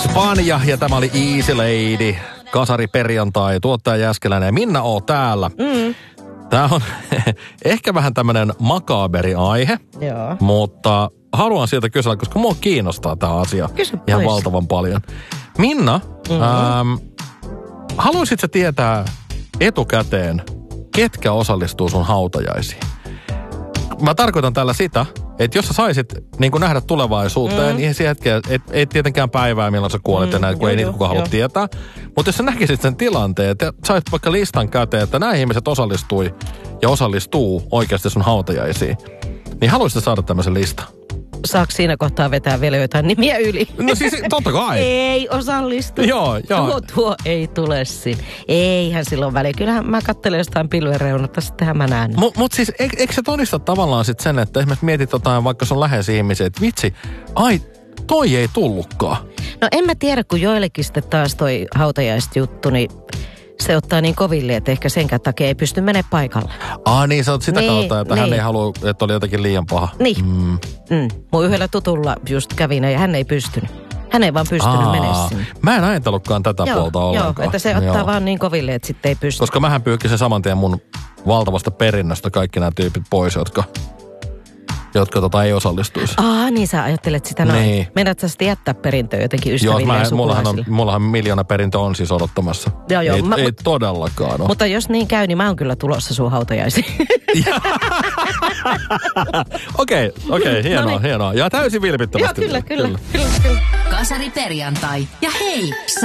Spanja ja tämä oli Easy Lady. Kasari perjantai, tuottaja Jääskeläinen ja Minna oo täällä. Tää on ehkä vähän tämmönen makaberi aihe, Joo. mutta haluan sieltä kysellä, koska mua kiinnostaa tää asia ihan valtavan paljon. Minna, haluaisit sä tietää etukäteen, ketkä osallistuu sun hautajaisiin? Mä tarkoitan tällä sitä, että jos sä saisit niin kuin nähdä tulevaisuuteen, niin siihen hetkeen, ei tietenkään päivää, milloin sä kuolet ja näin, kun ei niitä kukaan halua tietää. Mutta jos sä näkisit sen tilanteen, että sait vaikka listan käteen, että nämä ihmiset osallistui ja osallistuu oikeasti sun hautajaisiin, niin haluaisit saada tämmöisen listan? Saako siinä kohtaa vetää vielä jotain nimiä yli? No siis totta kai. Ei osallistu. Joo. Tuo ei tule siinä. Eihän silloin väliä. Kyllähän mä katselen jostain pilvenreunasta, sittenhän mä näen. Mut siis eikö se todista tavallaan sit sen, että esimerkiksi mietit jotain, vaikka sun läheisiä ihmisiä, että vitsi, toi ei tullutkaan. No en mä tiedä, kun joillekin sitten taas toi hautajaisjuttu, niin se ottaa niin koville, että ehkä sen takia ei pysty menemään paikalle. Niin sä oot sitä kautta, että hän ei halua, että oli jotakin liian paha. Niin. Mun yhdellä tutulla just kävi ja hän ei pystynyt. Hän ei vaan pystynyt menemään sinne. Mä en ajatellutkaan tätä puolta ollenkaan. Joo, että se ottaa vaan niin koville, että sitten ei pysty. Koska mähän pyyhkisin saman tien mun valtavasta perinnöstä kaikki nämä tyypit pois, jotka ei osallistuisi. Niin sä ajattelet sitä noin. Niin. Meinaat sä sitten jättää perintöä jotenkin ystäville ja sukulaisille? Mullahan 1 miljoona perintö on siis odottamassa. Joo. Ei todellakaan ole. Mutta jos niin käy, niin mä oon kyllä tulossa sun hautajaisiin. Okei, hienoa. Ja täysin vilpittömästi. Joo, kyllä. Kasari perjantai. Ja hei!